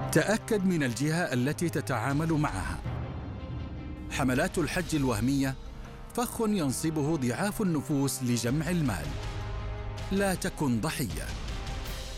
تأكد من الجهة التي تتعامل معها. حملات الحج الوهمية فخ ينصبه ضعاف النفوس لجمع المال. لا تكن ضحية.